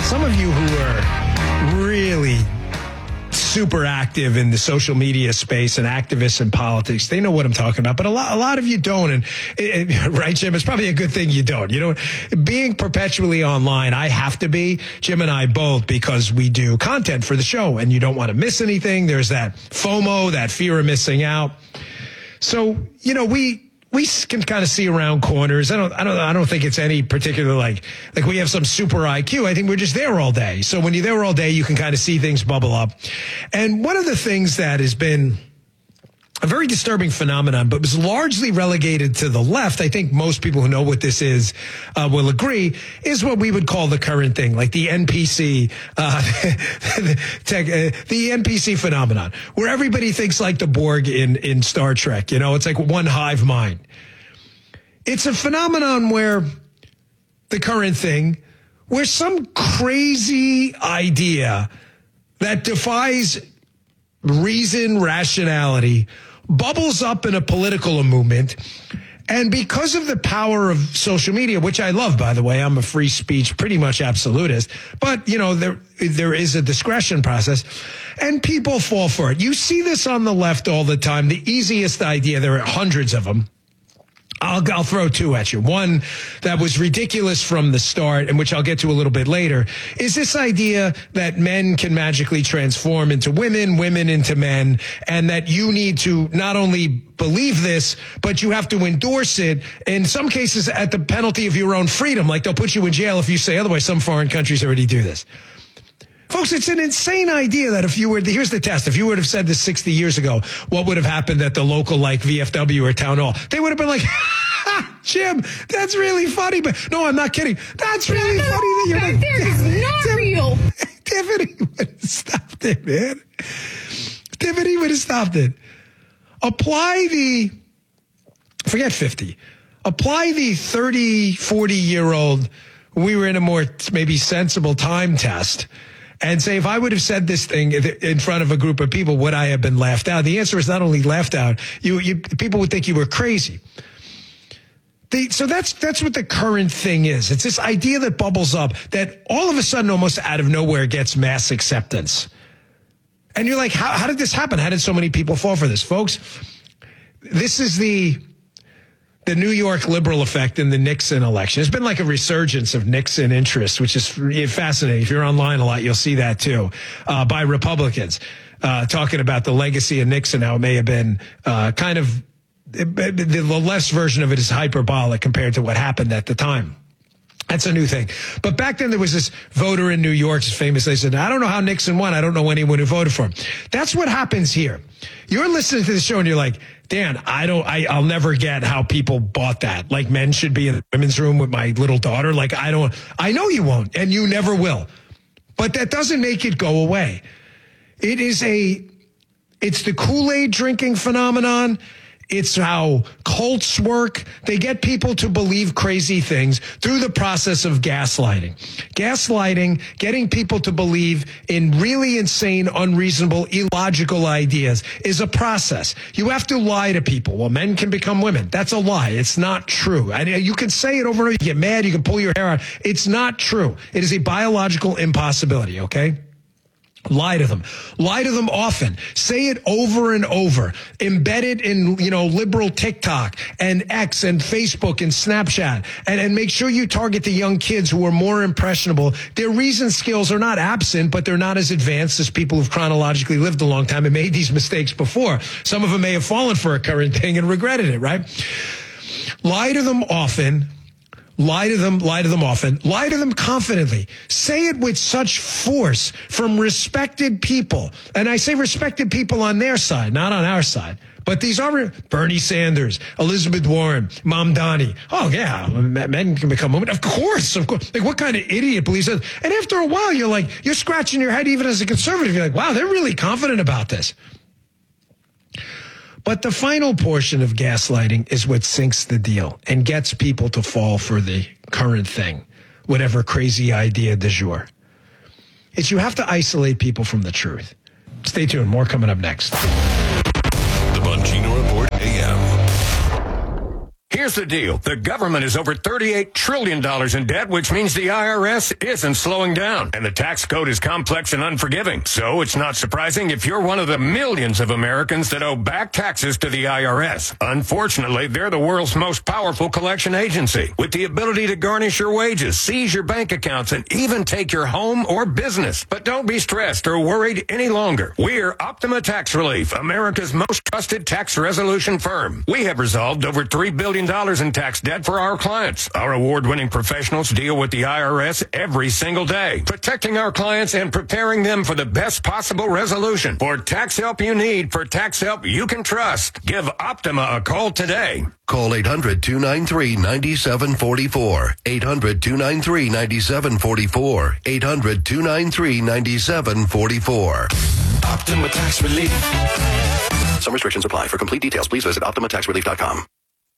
some of you who are really super active in the social media space and activists in politics, they know what I'm talking about. But a lot of you don't. And right, Jim, it's probably a good thing you don't. You know, being perpetually online, I have to be, Jim and I both, because we do content for the show and you don't want to miss anything. There's that FOMO, that fear of missing out. So, you know, we can kind of see around corners. I don't think it's any particular like we have some super IQ. I think we're just there all day. So when you're there all day, you can kind of see things bubble up. And one of the things that has been a very disturbing phenomenon, but was largely relegated to the left, I think most people who know what this is will agree, is what we would call the current thing, like the NPC, the NPC phenomenon, where everybody thinks like the Borg in Star Trek. You know, it's like one hive mind. It's a phenomenon where the current thing, where some crazy idea that defies reason, rationality, bubbles up in a political movement. And because of the power of social media, which I love, by the way, I'm a free speech, pretty much absolutist, but, you know, there is a discretion process and people fall for it. You see this on the left all the time. The easiest idea, there are hundreds of them. I'll throw two at you. One that was ridiculous from the start, and which I'll get to a little bit later, is this idea that men can magically transform into women, women into men, and that you need to not only believe this, but you have to endorse it, in some cases at the penalty of your own freedom. Like they'll put you in jail if you say otherwise. Some foreign countries already do this. Folks, it's an insane idea that if you were, here's the test, if you would have said this 60 years ago, what would have happened at the local, like VFW or town hall? They would have been like, Jim, that's really funny, but no, I'm not kidding. That's really funny that you're like, that is not real. Tiffany would have stopped it, man. Tiffany would have stopped it. Forget 50. Apply the 30, 40-year-old, we were in a more maybe sensible time test, and say, if I would have said this thing in front of a group of people, would I have been laughed out? The answer is not only laughed out, people would think you were crazy. So that's what the current thing is. It's this idea that bubbles up that all of a sudden, almost out of nowhere, gets mass acceptance. And you're like, how did this happen? How did so many people fall for this? Folks, this is the New York liberal effect in the Nixon election. There's been like a resurgence of Nixon interest, which is fascinating. If you're online a lot, you'll see that too, by Republicans, talking about the legacy of Nixon, how it may have been kind of the less version of it is hyperbolic compared to what happened at the time. That's a new thing. But back then there was this voter in New York, famously said, I don't know how Nixon won. I don't know anyone who voted for him. That's what happens here. You're listening to the show and you're like, Dan, I'll never get how people bought that. Like men should be in the women's room with my little daughter. Like I know you won't and you never will. But that doesn't make it go away. It's the Kool-Aid drinking phenomenon. It's how cults work. They get people to believe crazy things through the process of gaslighting. Gaslighting, getting people to believe in really insane, unreasonable, illogical ideas is a process. You have to lie to people. Well, men can become women. That's a lie. It's not true. And you can say it over and over. You get mad. You can pull your hair out. It's not true. It is a biological impossibility, okay? Lie to them. Lie to them often. Say it over and over. Embed it in, liberal TikTok and X and Facebook and Snapchat. And make sure you target the young kids who are more impressionable. Their reason skills are not absent, but they're not as advanced as people who've chronologically lived a long time and made these mistakes before. Some of them may have fallen for a current thing and regretted it, right? Lie to them often. Lie to them often. Lie to them confidently. Say it with such force from respected people. And I say respected people on their side, not on our side. But these are Bernie Sanders, Elizabeth Warren, Mamdani. Oh, yeah, men can become women. Of course. Like, what kind of idiot believes that? And after a while, you're scratching your head even as a conservative. You're like, wow, they're really confident about this. But the final portion of gaslighting is what sinks the deal and gets people to fall for the current thing, whatever crazy idea du jour. It's you have to isolate people from the truth. Stay tuned. More coming up next. The Bongino Report AM. Here's the deal. The government is over $38 trillion in debt, which means the IRS isn't slowing down. And the tax code is complex and unforgiving. So it's not surprising if you're one of the millions of Americans that owe back taxes to the IRS. Unfortunately, they're the world's most powerful collection agency, with the ability to garnish your wages, seize your bank accounts, and even take your home or business. But don't be stressed or worried any longer. We're Optima Tax Relief, America's most trusted tax resolution firm. We have resolved over $3 billion in tax debt for our clients. Our award-winning professionals deal with the IRS every single day, protecting our clients and preparing them for the best possible resolution. For tax help you need, for tax help you can trust, give Optima a call today. Call 800-293-9744. 800-293-9744. 800-293-9744. Optima Tax Relief. Some restrictions apply. For complete details, please visit OptimaTaxRelief.com.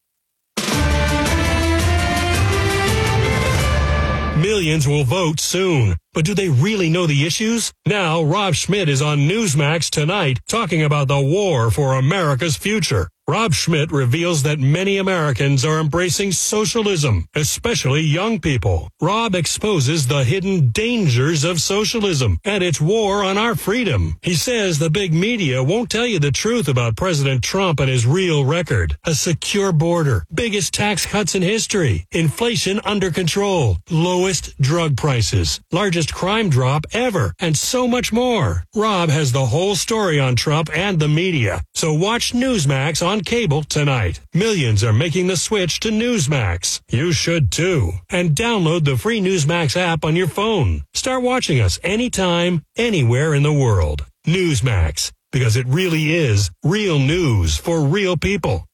Millions will vote soon. But do they really know the issues? Now, Rob Schmidt is on Newsmax tonight talking about the war for America's future. Rob Schmidt reveals that many Americans are embracing socialism, especially young people. Rob exposes the hidden dangers of socialism and its war on our freedom. He says the big media won't tell you the truth about President Trump and his real record. A secure border, biggest tax cuts in history, inflation under control, lowest drug prices, largest crime drop ever, and so much more. Rob has the whole story on Trump and the media. So watch Newsmax on cable tonight. Millions are making the switch to Newsmax. You should too. And download the free Newsmax app on your phone. Start watching us anytime, anywhere in the world. Newsmax, because it really is real news for real people.